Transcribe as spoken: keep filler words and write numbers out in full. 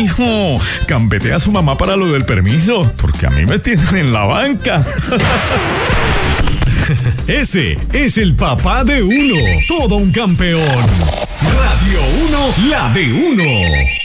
mijo, cambete a su mamá para lo del permiso, porque a mí me tienen en la banca. Ese es el papá de uno, todo un campeón. Radio uno, la de uno.